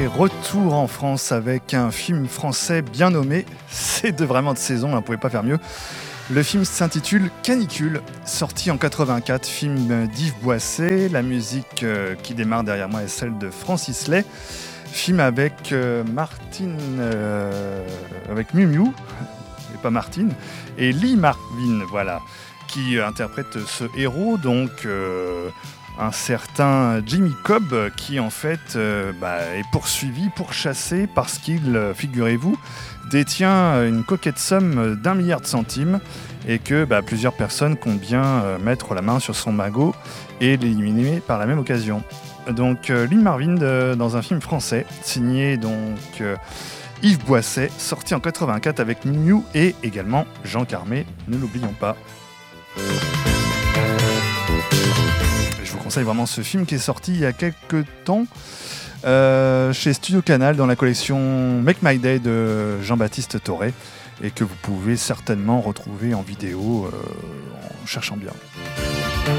retour en France avec un film français bien nommé. C'est vraiment de saison, on ne pouvait pas faire mieux. Le film s'intitule Canicule, sorti en 84, film d'Yves Boisset. La musique qui démarre derrière moi est celle de Francis Lay. Film avec Martine, avec Miu Miu, et pas Martine, et Lee Marvin, voilà, qui interprète ce héros, donc un certain Jimmy Cobb, qui en fait est poursuivi, pourchassé, parce qu'il, figurez-vous, détient une coquette somme d'1 milliard de centimes, et que plusieurs personnes comptent bien mettre la main sur son magot et l'éliminer par la même occasion. Donc Lee Marvin dans un film français signé donc Yves Boisset, sorti en 84 avec Miu Miu et également Jean Carmé, ne l'oublions pas. Je vous conseille vraiment ce film qui est sorti il y a quelques temps chez Studio Canal dans la collection Make My Day de Jean-Baptiste Toré et que vous pouvez certainement retrouver en vidéo en cherchant bien.